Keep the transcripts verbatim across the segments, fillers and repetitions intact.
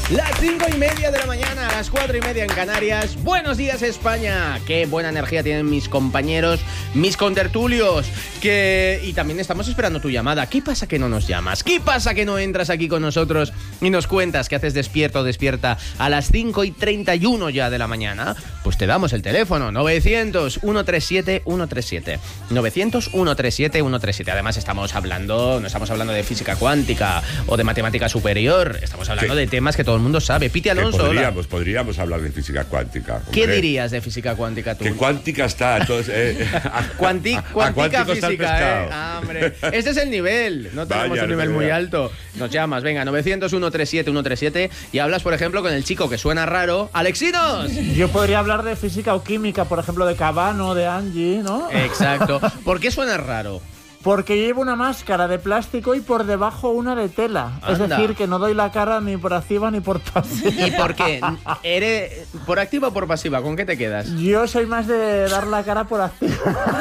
Las cinco y media de la mañana, a las cuatro y media en Canarias. Buenos días, España. Qué buena energía tienen mis compañeros, mis contertulios. Que... Y también estamos esperando tu llamada. ¿Qué pasa que no nos llamas? ¿Qué pasa que no entras aquí con nosotros y nos cuentas que haces despierto o despierta a las cinco y treinta y uno ya de la mañana? Pues te damos el teléfono, novecientos, ciento treinta y siete, ciento treinta y siete. novecientos, ciento treinta y siete, ciento treinta y siete. Además estamos hablando, no estamos hablando de física cuántica o de matemática superior. Estamos hablando ¿Qué? de temas que todo el mundo sabe. Piti Alonso, podríamos, podríamos hablar de física cuántica. Hombre. ¿Qué dirías de física cuántica tú? Que cuántica está. Entonces, eh, a, Cuantic, cuántica a física, eh. Ah, hombre. Este es el nivel. No tenemos Vaya, un nivel muy alto. Nos llamas, venga, novecientos, ciento treinta y siete, ciento treinta y siete y hablas, por ejemplo, con el chico que suena raro, Alexinos. Yo podría hablar de física o química, por ejemplo, de Cabano, de Angie, ¿no? Exacto. ¿Por qué suena raro? Porque llevo una máscara de plástico y por debajo una de tela. Anda. Es decir, que no doy la cara ni por activa ni por pasiva. ¿Y por qué? ¿Eres por activa o por pasiva? ¿Con qué te quedas? Yo soy más de dar la cara por activa.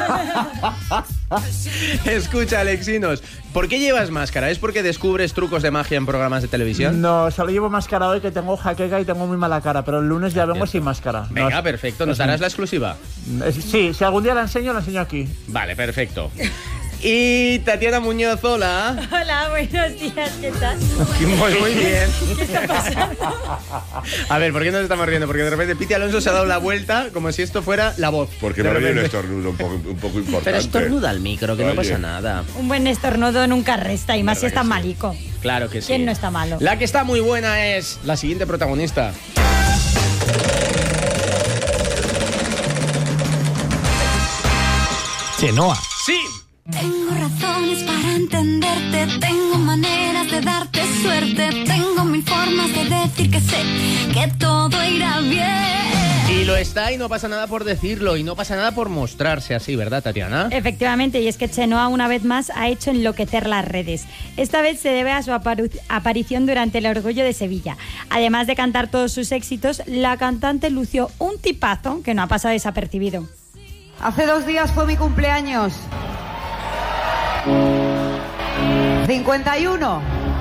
Escucha, Alexinos, ¿por qué llevas máscara? ¿Es porque descubres trucos de magia en programas de televisión? No, solo llevo máscara hoy que tengo jaqueca y tengo muy mala cara, pero el lunes ya vengo sin máscara. Venga, no, perfecto. ¿Nos darás la exclusiva? Sí, si algún día la enseño, la enseño aquí. Vale, perfecto. Y Tatiana Muñoz, hola. Hola, buenos días, ¿qué tal? Muy, muy bien. ¿Qué está pasando? A ver, ¿por qué nos estamos riendo? Porque de repente Piti Alonso se ha dado la vuelta como si esto fuera la voz. Porque me había un estornudo un poco, un poco importante. Pero estornuda al micro, que Oye. no pasa nada. Un buen estornudo nunca resta, y más si está sí. malico. Claro que sí. ¿Quién no está malo? La que está muy buena es la siguiente protagonista. Chenoa. ¡Sí! Tengo razones para entenderte, tengo maneras de darte suerte, tengo mil formas de decir que sé que todo irá bien. Y lo está y no pasa nada por decirlo y no pasa nada por mostrarse así, ¿verdad, Tatiana? Efectivamente, y es que Chenoa una vez más ha hecho enloquecer las redes. Esta vez se debe a su aparu- aparición durante el Orgullo de Sevilla. Además de cantar todos sus éxitos, la cantante lució un tipazo que no ha pasado desapercibido. Hace dos días fue mi cumpleaños. cincuenta y uno.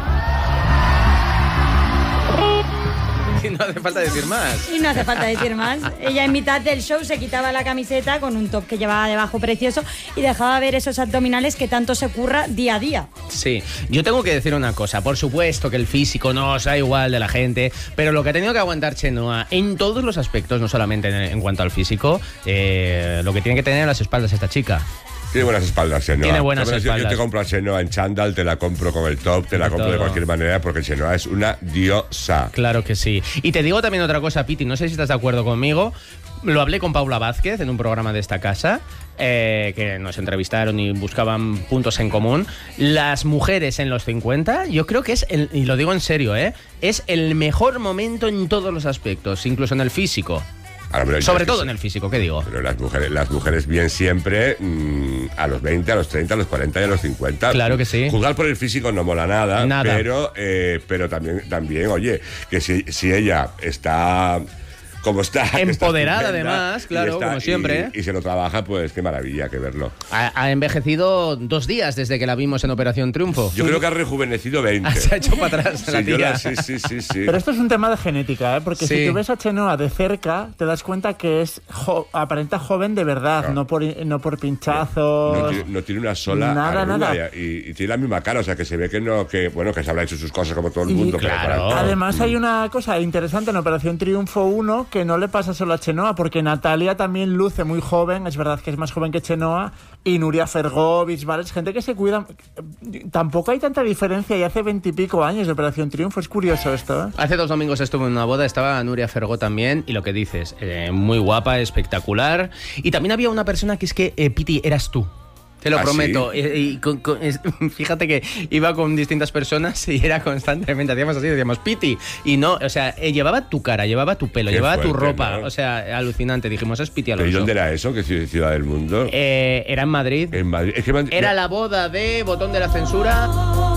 Y no hace falta decir más. Y no hace falta decir más. Ella en mitad del show se quitaba la camiseta con un top que llevaba debajo precioso y dejaba ver esos abdominales que tanto se curra día a día. Sí, yo tengo que decir una cosa. Por supuesto que el físico no os da igual de la gente, pero lo que ha tenido que aguantar Chenoa en todos los aspectos, no solamente en, en cuanto al físico, eh, lo que tiene que tener en las espaldas esta chica. Tiene buenas espaldas, Chenoa. Tiene buenas yo, espaldas. Yo te compro a Chenoa en chándal, te la compro con el top, te la De compro todo. de cualquier manera, porque Chenoa es una diosa. Claro que sí. Y te digo también otra cosa, Piti, no sé si estás de acuerdo conmigo. Lo hablé con Paula Vázquez en un programa de esta casa, eh, que nos entrevistaron y buscaban puntos en común. Las mujeres en los cincuenta, yo creo que es, el, y lo digo en serio, ¿eh? es el mejor momento en todos los aspectos, incluso en el físico. Ahora, pero Sobre es que todo sí. en el físico, ¿qué digo? Pero las mujeres, las mujeres bien siempre, mmm, a los veinte, a los treinta, a los cuarenta y a los cincuenta. Claro que sí. Juzgar por el físico no mola nada, Nada. pero eh, pero también, también, oye, que si, si ella está como está... que está Empoderada, estupenda, además, y claro, está- como siempre. Y, y se lo trabaja, pues qué maravilla que verlo. Ha, ha envejecido dos días desde que la vimos en Operación Triunfo. Yo creo que ha rejuvenecido veinte. Se ha hecho para atrás la Sí, yo tía. la- sí, sí, sí, sí. Pero esto es un tema de genética, ¿eh? Porque Sí. si tú ves a Chenoa de cerca, te das cuenta que es jo- aparenta joven de verdad, Claro. no por no por pinchazos. No tiene, no tiene una sola Nada, arruga nada. Y, y tiene la misma cara, o sea que se ve que no, que bueno, que se habrá hecho sus cosas como todo el Y- mundo. pero claro. para- Además hay una cosa interesante en Operación Triunfo uno que no le pasa solo a Chenoa, porque Natalia también luce muy joven, es verdad que es más joven que Chenoa, y Nuria Fergovich, ¿vale? Es gente que se cuida. Tampoco hay tanta diferencia y hace veintipico años de Operación Triunfo, es curioso esto, ¿eh? Hace dos domingos estuve en una boda, estaba Nuria Fergó también, y lo que dices, eh, muy guapa, espectacular. Y también había una persona que es que, eh, Piti, eras tú. Te lo ¿Ah, prometo. sí? Y, y con- con- es- fíjate que iba con distintas personas y era constantemente, hacíamos así, decíamos Piti. Y no, o sea, eh, llevaba tu cara, llevaba tu pelo, Qué llevaba tu fuerte, ropa. ¿no? O sea, alucinante. Dijimos, es Piti ¿Pero Alonso. y dónde era eso? ¿Qué ciudad ciudad del mundo? Eh, era en Madrid. En Madrid. Es que Madrid- Era la boda de Botón de la Censura.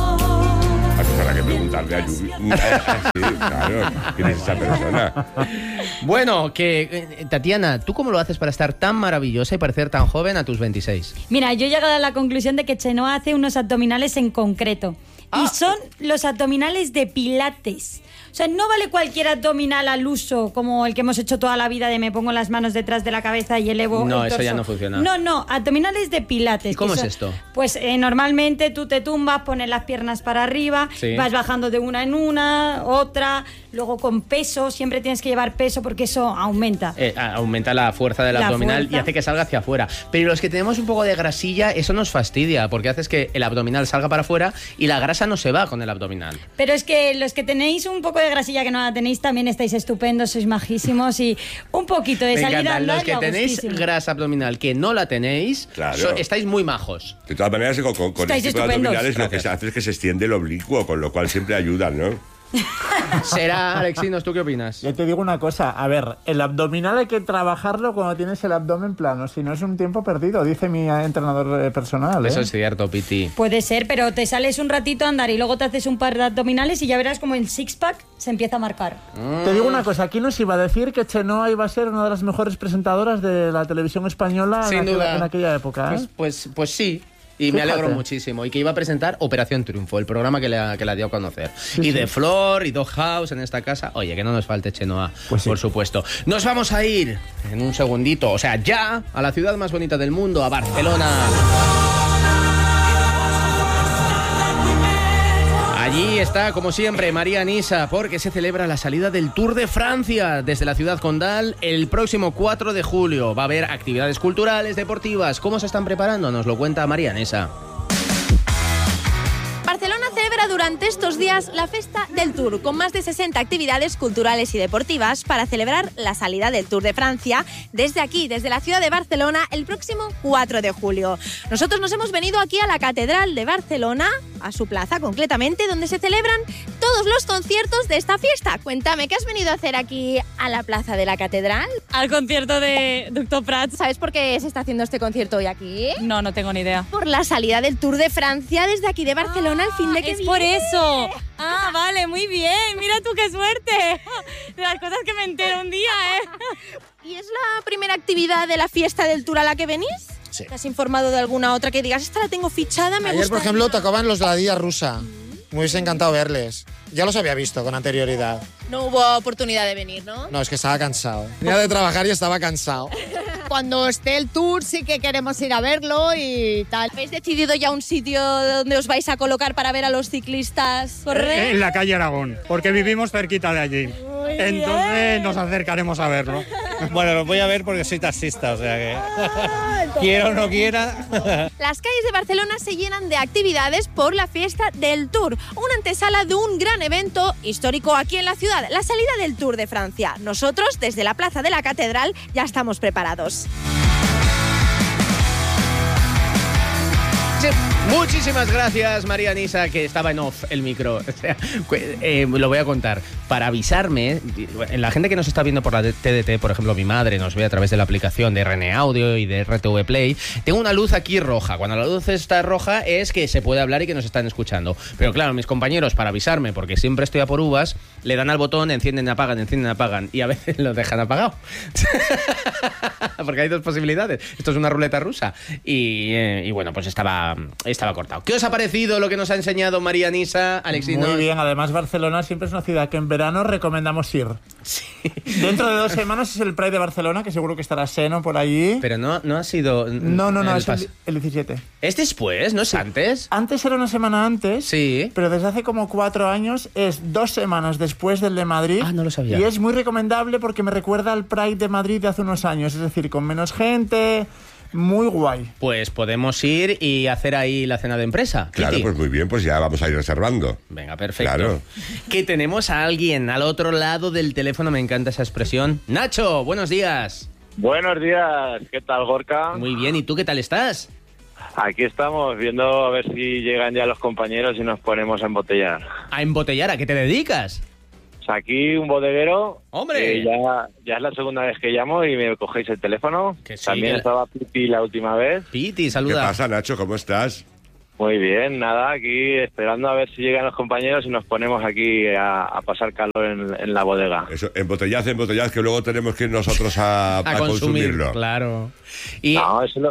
Ah, pues habrá que preguntarle a Yubi. Sí, claro. ¿Quién es esa persona? Bueno, que eh, Tatiana, ¿tú cómo lo haces para estar tan maravillosa y parecer tan joven a tus veintiséis? Mira, yo he llegado a la conclusión de que Chenoa hace unos abdominales en concreto. Y son los abdominales de Pilates. O sea, no vale cualquier abdominal al uso, como el que hemos hecho toda la vida de me pongo las manos detrás de la cabeza y elevo No, el eso torso. ya no funciona. No, no, abdominales de Pilates. ¿Y cómo que es son- esto? Pues eh, normalmente tú te tumbas, pones las piernas para arriba, Sí. vas bajando de una en una, otra, luego con peso, siempre tienes que llevar peso porque eso aumenta. Eh, aumenta la fuerza del La abdominal fuerza. y hace que salga hacia afuera. Pero los que tenemos un poco de grasilla, eso nos fastidia, porque haces que el abdominal salga para afuera y la grasa no se va con el abdominal. Pero es que los que tenéis un poco de grasilla que no la tenéis, también estáis estupendos, sois majísimos y un poquito de Me salida a encantan. andar Los que y a tenéis gustísimo. grasa abdominal que no la tenéis, Claro. so- estáis muy majos. De todas maneras, con, con, con Estáis este tipo de estupendos. abdominales lo que Gracias. se hace es que se extiende el oblicuo, con lo cual siempre ayudan, ¿no? Será, Alexinos, ¿tú qué opinas? Yo te digo una cosa, a ver, el abdominal hay que trabajarlo cuando tienes el abdomen plano, si no es un tiempo perdido, dice mi eh, entrenador eh, personal. ¿eh? Eso es cierto, Piti. Puede ser, pero te sales un ratito a andar y luego te haces un par de abdominales y ya verás como el six-pack se empieza a marcar. Te digo una cosa, aquí nos iba a decir que Chenoa iba a ser una de las mejores presentadoras de la televisión española Sin en, aquella, duda. en aquella época. ¿eh? Pues, pues, pues sí. Y me Fíjate. alegro muchísimo. Y que iba a presentar Operación Triunfo, el programa que la, que la dio a conocer. Sí, y sí. de Flor y Dog House en esta casa. Oye, que no nos falte Chenoa, Pues sí. por supuesto. Nos vamos a ir en un segundito, o sea, ya a la ciudad más bonita del mundo, a Barcelona. Allí está, como siempre, María Nisa, porque se celebra la salida del Tour de Francia desde la ciudad condal el próximo cuatro de julio. Va a haber actividades culturales, deportivas. ¿Cómo se están preparando? Nos lo cuenta María Nisa. Barcelona celebra durante estos días la Festa del Tour, con más de sesenta actividades culturales y deportivas para celebrar la salida del Tour de Francia desde aquí, desde la ciudad de Barcelona, el próximo cuatro de julio. Nosotros nos hemos venido aquí a la Catedral de Barcelona, a su plaza concretamente, donde se celebran todos los conciertos de esta fiesta. Cuéntame, ¿qué has venido a hacer aquí a la plaza de la Catedral? Al concierto de Doctor Prats. ¿Sabes por qué se está haciendo este concierto hoy aquí? No, no tengo ni idea. Por la salida del Tour de Francia desde aquí de Barcelona al fin de que es viene. por eso. Ah, vale, muy bien. Mira tú qué suerte. De las cosas que me entero un día, ¿eh? ¿Y es la primera actividad de la fiesta del Tour a la que venís? Sí. ¿Te has informado de alguna otra que digas, esta la tengo fichada, me Ayer, gusta? por ejemplo, tocaban los de la Día Rusa. Me hubiese encantado verles. Ya los había visto con anterioridad. No hubo oportunidad de venir, ¿no? No, es que estaba cansado. Venía de trabajar y estaba cansado. Cuando esté el tour sí que queremos ir a verlo y tal. ¿Habéis decidido ya un sitio donde os vais a colocar para ver a los ciclistas correr? En la calle Aragón, porque vivimos cerquita de allí. Entonces nos acercaremos a verlo. Bueno, los voy a ver porque soy taxista, o sea que quiera o no quiera. Las calles de Barcelona se llenan de actividades por la fiesta del Tour, una antesala de un gran evento histórico aquí en la ciudad, la salida del Tour de Francia. Nosotros, desde la plaza de la Catedral, ya estamos preparados. Muchísimas gracias, María Nisa, que estaba en off el micro. O sea, eh, lo voy a contar. Para avisarme, la gente que nos está viendo por la T D T, por ejemplo, mi madre nos ve a través de la aplicación de R N Audio y de R T V Play, tengo una luz aquí roja. Cuando la luz está roja es que se puede hablar y que nos están escuchando. Pero claro, mis compañeros, para avisarme, porque siempre estoy a por uvas, le dan al botón, encienden, apagan, encienden, apagan, y a veces lo dejan apagado. Porque hay dos posibilidades. Esto es una ruleta rusa. Y, eh, y bueno, pues estaba, estaba cortado. ¿Qué os ha parecido lo que nos ha enseñado María Nisa, Alexinos? Muy bien, además Barcelona siempre es una ciudad que en verano recomendamos ir. Sí. Dentro de dos semanas es el Pride de Barcelona, que seguro que estará Seno por allí. Pero no, no ha sido... No, no, no, el es pas- el, el diecisiete. ¿Es después? ¿No es antes? Antes era una semana antes, Sí. pero desde hace como cuatro años es dos semanas después del de Madrid. Ah, no lo sabía. Y es muy recomendable porque me recuerda al Pride de Madrid de hace unos años, es decir, con menos gente, muy guay. Pues podemos ir y hacer ahí la cena de empresa. Claro, Kiti. pues muy bien, pues ya vamos a ir reservando. Venga, perfecto. Claro. Que tenemos a alguien al otro lado del teléfono, me encanta esa expresión. Nacho, buenos días. Buenos días, ¿qué tal, Gorka? Muy bien, ¿y tú qué tal estás? Aquí estamos viendo a ver si llegan ya los compañeros y nos ponemos a embotellar. A embotellar, ¿a qué te dedicas? O sea, aquí un bodeguero. ¡Hombre! Eh, ya, ya es la segunda vez que llamo y me cogéis el teléfono. Que sí, También que- estaba Piti la última vez. Piti, ¿Qué saluda. pasa, Nacho? ¿Cómo estás? Muy bien, nada, aquí esperando a ver si llegan los compañeros y nos ponemos aquí a, a pasar calor en, en la bodega. Eso, embotellad, embotellad, que luego tenemos que ir nosotros a, A a consumir, consumirlo. claro. Y No, eso lo,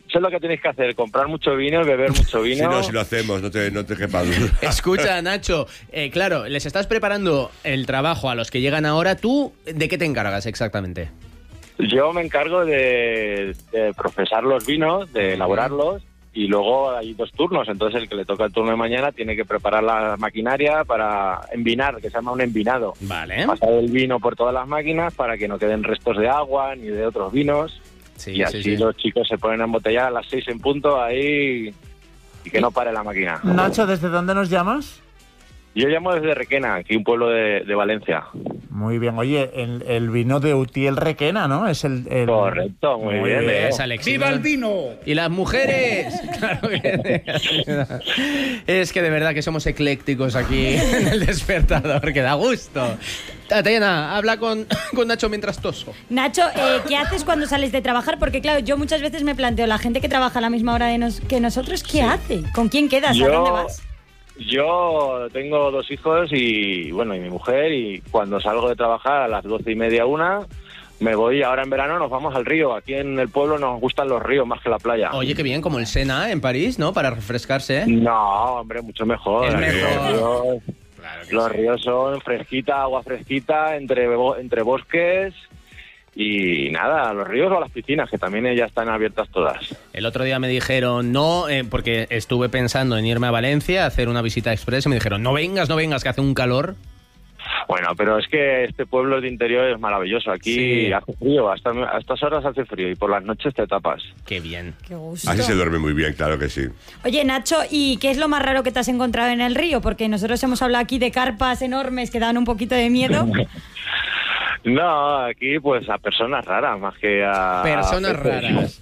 Eso es lo que tenéis que hacer, comprar mucho vino y beber mucho vino. Si no, si lo hacemos, no te, no te quepa duda. Escucha, Nacho, eh, claro, les estás preparando el trabajo a los que llegan ahora. ¿Tú de qué te encargas exactamente? Yo me encargo de, de procesar los vinos, de elaborarlos, y luego hay dos turnos. Entonces el que le toca el turno de mañana tiene que preparar la maquinaria para envinar, que se llama un envinado. Vale. Pasar el vino por todas las máquinas para que no queden restos de agua ni de otros vinos. Sí, y así sí, sí. los chicos se ponen a embotellar a las seis en punto ahí y que no pare la máquina. Nacho, ¿desde dónde nos llamas? Yo llamo desde Requena, aquí un pueblo de, de Valencia. Muy bien. Oye, el, el vino de Utiel Requena, ¿no? Es el, el... Correcto, muy, muy bien. bien. Es Alex. ¡Viva el vino! ¡Y las mujeres! Claro que es que de verdad que somos eclécticos aquí en El Despertador, que da gusto. Tatiana, habla con, con Nacho mientras toso. Nacho, eh, ¿qué haces cuando sales de trabajar? Porque claro, yo muchas veces me planteo, la gente que trabaja a la misma hora de nos, que nosotros, ¿qué sí. hace? ¿Con quién quedas? Yo... ¿A dónde vas? Yo tengo dos hijos y, bueno, y mi mujer, y cuando salgo de trabajar a las doce y media, una, me voy. Ahora en verano nos vamos al río. Aquí en el pueblo nos gustan los ríos más que la playa. Oye, qué bien, como el Sena en París, ¿no? Para refrescarse, ¿eh? No, hombre, mucho mejor. Es Aquí mejor. Los, ríos, claro que los sí. ríos son fresquita, agua fresquita, entre, entre bosques. Y nada, a los ríos o a las piscinas, que también ya están abiertas todas. El otro día me dijeron, no, eh, porque estuve pensando en irme a Valencia a hacer una visita express y me dijeron, no vengas, no vengas, que hace un calor. Bueno, pero es que este pueblo de interior es maravilloso. Aquí Sí. hace frío, hasta a estas horas hace frío y por las noches te tapas. Qué bien. Qué gusto. Así se duerme muy bien, claro que sí. Oye, Nacho, ¿y qué es lo más raro que te has encontrado en el río? Porque nosotros hemos hablado aquí de carpas enormes que dan un poquito de miedo. No, aquí pues a personas raras más que a... Personas a raras.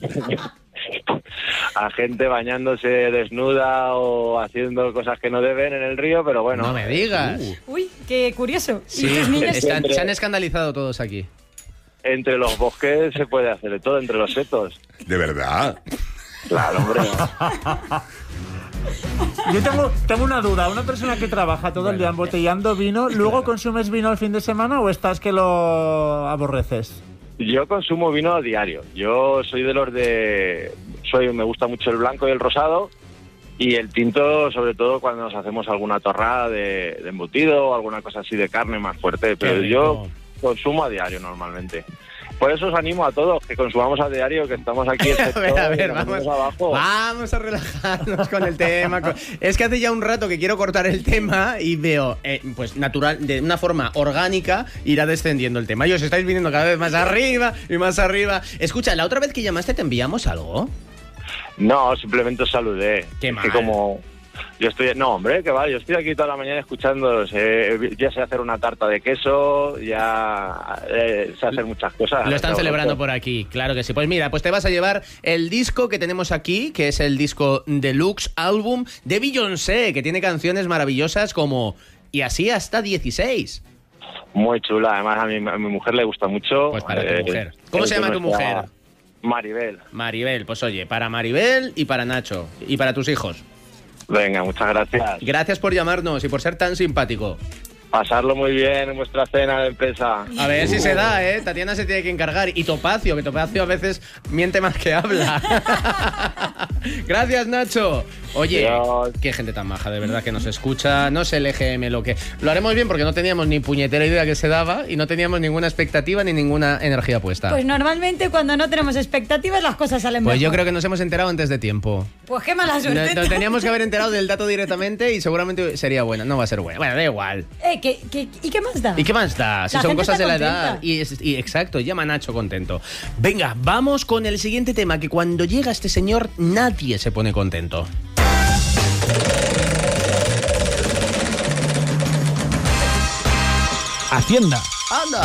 A gente bañándose desnuda o haciendo cosas que no deben en el río, pero bueno. No me digas. Uh. Uy, qué curioso. Sí, ¿Y tus niños? están, se han escandalizado todos aquí. Entre los bosques se puede hacer de todo, entre los setos. ¿De verdad? Claro, hombre. Yo tengo, tengo una duda. Una persona que trabaja todo el día embotellando vino, ¿luego consumes vino el fin de semana o estás que lo aborreces? Yo consumo vino a diario. Yo soy de los de... soy Me gusta mucho el blanco y el rosado. Y el tinto, sobre todo cuando nos hacemos alguna torrada de, de embutido o alguna cosa así de carne más fuerte. Pero yo consumo a diario normalmente. Por eso os animo a todos que consumamos a diario, que estamos aquí. A ver, a ver, vamos, abajo. vamos a relajarnos con el tema. Es que hace ya un rato que quiero cortar el tema y veo, eh, pues natural, de una forma orgánica, irá descendiendo el tema. Y os estáis viniendo cada vez más arriba y más arriba. Escucha, la otra vez que llamaste, ¿te enviamos algo? No, simplemente os saludé. Qué es mal. que como... Yo estoy... No, hombre, que va, yo estoy aquí toda la mañana escuchando. Eh, ya sé hacer una tarta de queso, ya eh, sé hacer muchas cosas. Lo están Pero, celebrando pues, por aquí, claro que sí. Pues mira, pues te vas a llevar el disco que tenemos aquí, que es el disco Deluxe Album de Beyoncé, que tiene canciones maravillosas como Y así hasta dieciséis. Muy chula, además a mi, a mi mujer le gusta mucho. Pues para tu Eh, mujer. ¿Cómo es se llama de tu nuestra- mujer? Maribel. Maribel, pues oye, para Maribel y para Nacho y para tus hijos. Venga, muchas gracias. Gracias por llamarnos y por ser tan simpático. Pasarlo muy bien en vuestra cena de empresa. A ver si se da, ¿eh? Tatiana se tiene que encargar. Y Topacio, que Topacio a veces miente más que habla. Gracias, Nacho. Oye, Dios. qué gente tan maja, de verdad, que nos escucha. No sé el E G M lo que... Lo haremos bien porque no teníamos ni puñetera idea que se daba y no teníamos ninguna expectativa ni ninguna energía puesta. Pues normalmente cuando no tenemos expectativas las cosas salen Pues mejor. yo creo que nos hemos enterado antes de tiempo. Pues qué mala suerte. Nos teníamos que haber enterado del dato directamente y seguramente sería buena. No va a ser buena. Bueno, da igual. Eh, ¿qué, qué, ¿Y qué más da? ¿Y qué más da? Si La son gente cosas de está la edad. contenta. Y, es- y exacto, llama a Nacho contento. Venga, vamos con el siguiente tema, que cuando llega este señor nadie se pone contento. Hacienda. ¡Anda!